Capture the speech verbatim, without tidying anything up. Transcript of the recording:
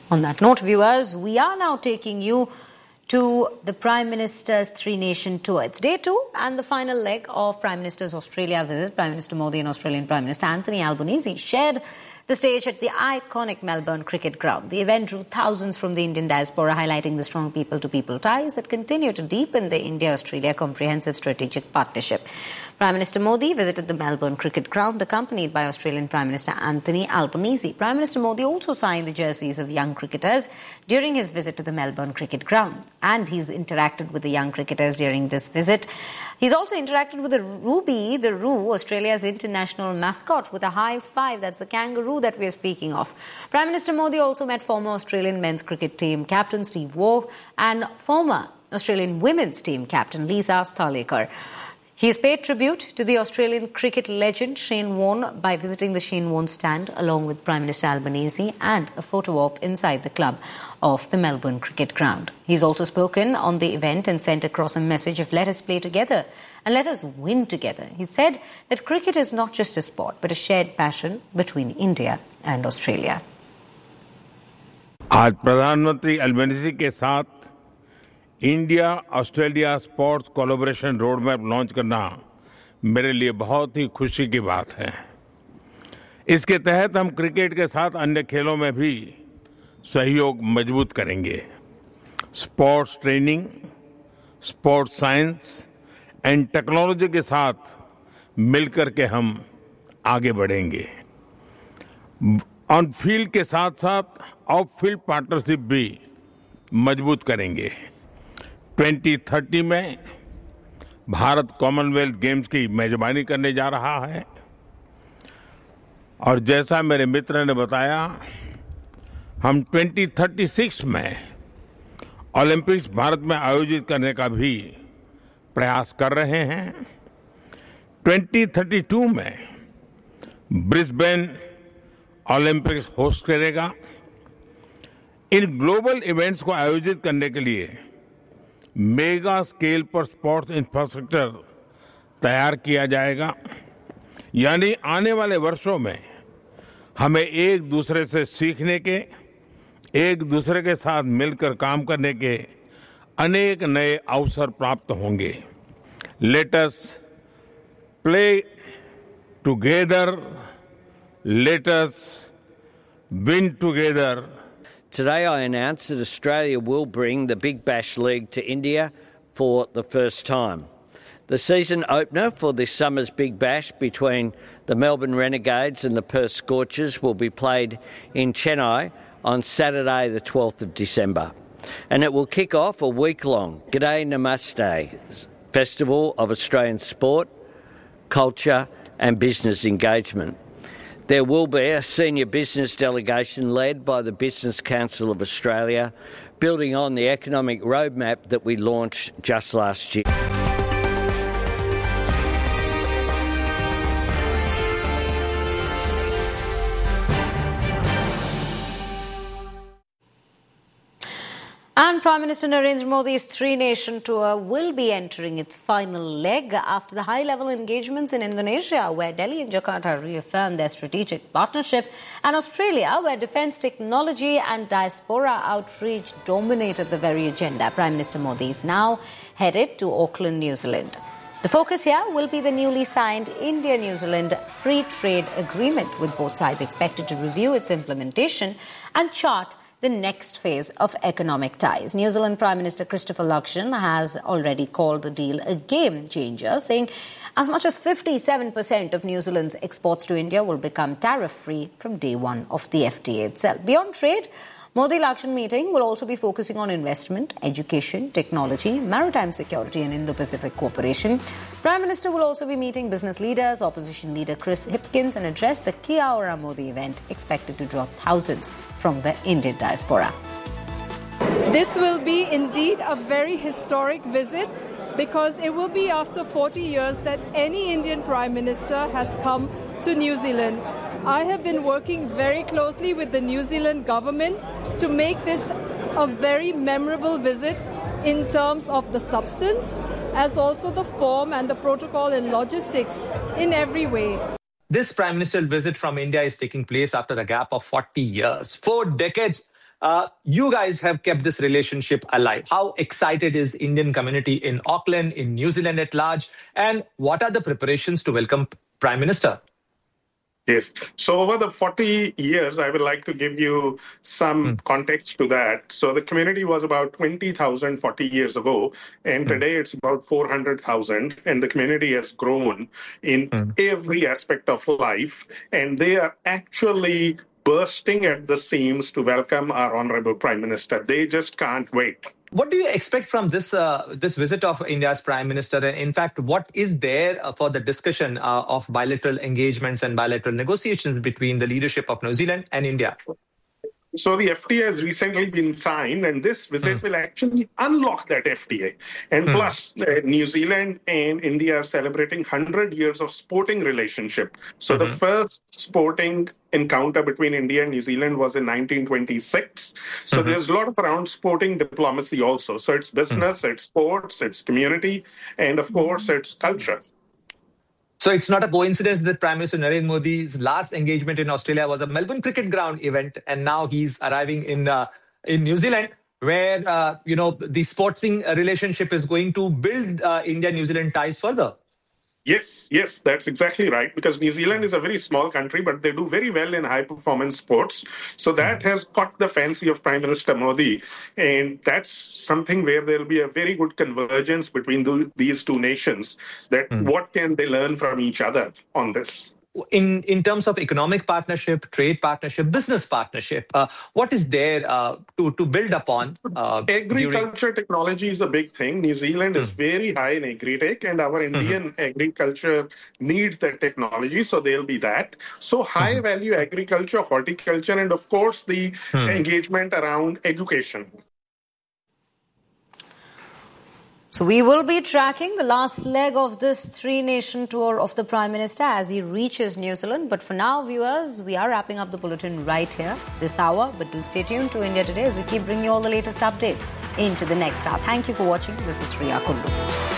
On that note, viewers, we are now taking you to the Prime Minister's three-nation tour. It's day two and the final leg of Prime Minister's Australia visit. Prime Minister Modi and Australian Prime Minister Anthony Albanese shared the stage at the iconic Melbourne Cricket Ground. The event drew thousands from the Indian diaspora, highlighting the strong people-to-people ties that continue to deepen the India-Australia comprehensive strategic partnership. Prime Minister Modi visited the Melbourne Cricket Ground, accompanied by Australian Prime Minister Anthony Albanese. Prime Minister Modi also signed the jerseys of young cricketers during his visit to the Melbourne Cricket Ground, and he's interacted with the young cricketers during this visit. He's also interacted with the Ruby, the Roo, Australia's international mascot, with a high five. That's the kangaroo that we are speaking of. Prime Minister Modi also met former Australian men's cricket team captain Steve Waugh and former Australian women's team captain Lisa Sthalekar. He has paid tribute to the Australian cricket legend Shane Warne by visiting the Shane Warne stand along with Prime Minister Albanese and a photo op inside the club of the Melbourne Cricket Ground. He's also spoken on the event and sent across a message of let us play together and let us win together. He said that cricket is not just a sport but a shared passion between India and Australia. आज प्रधानमंत्री Albanese के साथ India Australia sports collaboration road map launch करना मेरे लिए बहुत ही खुशी की बात है। इसके तहत हम क्रिकेट के साथ अन्य खेलों में भी सहयोग मजबूत करेंगे। Sports training, sports science and technology के साथ मिलकर के हम आगे बढ़ेंगे। ऑन फील्ड के साथ साथ ऑफ फील्ड पार्टनरशिप भी मजबूत करेंगे। ट्वेंटी थर्टी में भारत कॉमनवेल्थ गेम्स की मेजबानी करने जा रहा है और जैसा मेरे मित्र ने बताया, हम ट्वेंटी थर्टी सिक्स में ओलंपिक्स भारत में आयोजित करने का भी प्रयास कर रहे हैं। ट्वेंटी थर्टी टू में ब्रिस्बेन ओलंपिक्स होस्ट करेगा। इन ग्लोबल इवेंट्स को आयोजित करने के लिए मेगा स्केल पर स्पोर्ट्स इंफ्रास्ट्रक्चर तैयार किया जाएगा। यानी आने वाले वर्षों में हमें एक दूसरे से सीखने के, एक दूसरे के साथ मिलकर काम करने के अनेक नए अवसर प्राप्त होंगे। Let us play together, let us win together. Today I announced that Australia will bring the Big Bash League to India for the first time. The season opener for this summer's Big Bash between the Melbourne Renegades and the Perth Scorchers will be played in Chennai on Saturday the twelfth of December. And it will kick off a week-long G'day Namaste festival of Australian sport, culture and business engagement. There will be a senior business delegation led by the Business Council of Australia, building on the economic roadmap that we launched just last year. And Prime Minister Narendra Modi's three-nation tour will be entering its final leg after the high-level engagements in Indonesia, where Delhi and Jakarta reaffirmed their strategic partnership, and Australia, where defence technology and diaspora outreach dominated the very agenda. Prime Minister Modi is now headed to Auckland, New Zealand. The focus here will be the newly signed India-New Zealand Free Trade Agreement, with both sides expected to review its implementation and chart the next phase of economic ties. New Zealand Prime Minister Christopher Luxon has already called the deal a game changer, saying as much as fifty-seven percent of New Zealand's exports to India will become tariff-free from day one of the F T A itself. Beyond trade, Modi-Luxon meeting will also be focusing on investment, education, technology, maritime security and Indo-Pacific cooperation. Prime Minister will also be meeting business leaders, opposition leader Chris Hipkins, and address the Kia Ora Modi event expected to draw thousands from the Indian diaspora. This will be indeed a very historic visit, because it will be after forty years that any Indian Prime Minister has come to New Zealand. I have been working very closely with the New Zealand government to make this a very memorable visit in terms of the substance, as also the form and the protocol and logistics in every way. This Prime Minister visit from India is taking place after a gap of forty years. Four decades Uh, you guys have kept this relationship alive. How excited is Indian community in Auckland, in New Zealand at large? And what are the preparations to welcome Prime Minister? Yes. So over the forty years, I would like to give you some mm. context to that. So the community was about twenty thousand forty years ago, and mm. today it's about four hundred thousand. And the community has grown in mm. every aspect of life. And they are actually bursting at the seams to welcome our Honorable Prime Minister. They just can't wait. What do you expect from this uh, this visit of India's Prime Minister? In fact, what is there for the discussion uh, of bilateral engagements and bilateral negotiations between the leadership of New Zealand and India? So the F T A has recently been signed, and this visit mm. will actually unlock that F T A. And mm. plus, uh, New Zealand and India are celebrating one hundred years of sporting relationship. So mm-hmm. the first sporting encounter between India and New Zealand was in nineteen twenty-six. So mm-hmm. there's a lot of around sporting diplomacy also. So it's business, mm. it's sports, it's community, and of course, it's culture. So it's not a coincidence that Prime Minister Narendra Modi's last engagement in Australia was a Melbourne Cricket Ground event, and now he's arriving in uh, in New Zealand, where uh, you know the sporting relationship is going to build uh, India-New Zealand ties further. Yes, yes, that's exactly right. Because New Zealand is a very small country, but they do very well in high-performance sports. So that has caught the fancy of Prime Minister Modi. And that's something where there will be a very good convergence between the, these two nations, that mm. what can they learn from each other on this. In in terms of economic partnership, trade partnership, business partnership, uh, what is there uh, to, to build upon? Uh, Agriculture during... technology is a big thing. New Zealand mm. is very high in agri-tech, and our Indian mm-hmm. agriculture needs that technology, so there'll be that. So high-value mm-hmm. agriculture, horticulture, and of course the mm. engagement around education. So we will be tracking the last leg of this three-nation tour of the Prime Minister as he reaches New Zealand. But for now, viewers, we are wrapping up the bulletin right here this hour. But do stay tuned to India Today as we keep bringing you all the latest updates into the next hour. Thank you for watching. This is Riya Kundu.